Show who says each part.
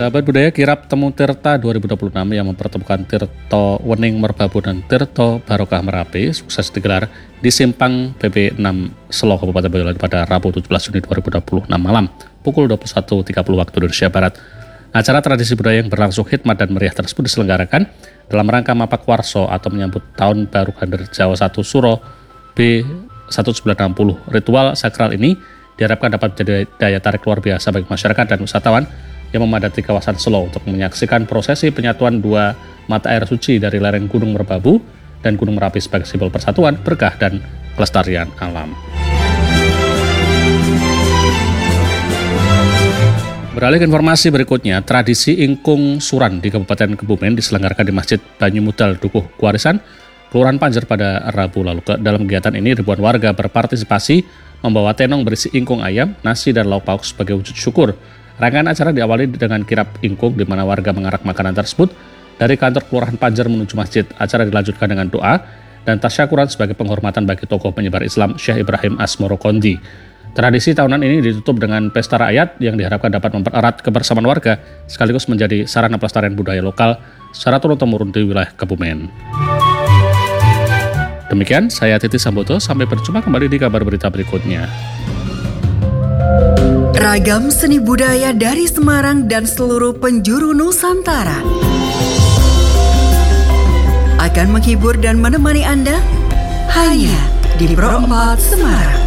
Speaker 1: Sahabat budaya, kirap Temu Tirta 2026 yang mempertemukan Tirto Wening Merbabu dan Tirto Barokah Merapi sukses digelar di Simpang PP 6 Selo, Kabupaten Boyolali pada Rabu 17 Juni 2026 malam pukul 21.30 waktu Indonesia Barat. Acara tradisi budaya yang berlangsung hikmat dan meriah tersebut diselenggarakan dalam rangka Mapak Warso atau menyambut Tahun Baru Kalender Jawa 1 Suro B1960. Ritual sakral ini diharapkan dapat menjadi daya tarik luar biasa bagi masyarakat dan wisatawan yang memadati kawasan Selo untuk menyaksikan prosesi penyatuan dua mata air suci dari lereng Gunung Merbabu dan Gunung Merapi sebagai simbol persatuan, berkah, dan kelestarian alam. Beralih ke informasi berikutnya, tradisi ingkung suran di Kabupaten Kebumen diselenggarakan di Masjid Banyumudal, Dukuh Kuarisan, Kelurahan Panjer pada Rabu lalu. Dalam kegiatan ini, ribuan warga berpartisipasi membawa tenong berisi ingkung ayam, nasi, dan lauk pauk sebagai wujud syukur. Rangkaian acara diawali dengan kirap ingkung di mana warga mengarak makanan tersebut dari kantor Kelurahan Panjer menuju masjid. Acara dilanjutkan dengan doa dan tasyakuran sebagai penghormatan bagi tokoh penyebar Islam Syekh Ibrahim Asmoro Kondi. Tradisi tahunan ini ditutup dengan pesta rakyat yang diharapkan dapat mempererat kebersamaan warga sekaligus menjadi sarana pelestarian budaya lokal secara turun-temurun di wilayah Kebumen. Demikian, saya Titi Sambodo. Sampai berjumpa kembali di kabar berita berikutnya.
Speaker 2: Ragam seni budaya dari Semarang dan seluruh penjuru Nusantara akan menghibur dan menemani Anda hanya di Pro 4 Semarang.